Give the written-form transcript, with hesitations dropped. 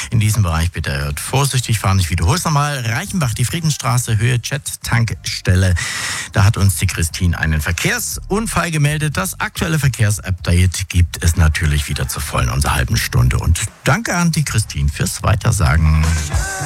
In diesem Bereich bitte vorsichtig fahren. Ich wiederhole es nochmal. Reichenbach, die Friedenstraße, Höhe Chat-Tankstelle. Da hat uns die Christine einen Verkehrsunfall gemeldet. Das aktuelle Verkehrsupdate gibt es natürlich wieder zur vollen unserer halben Stunde. Und danke an die Christine fürs Weitersagen.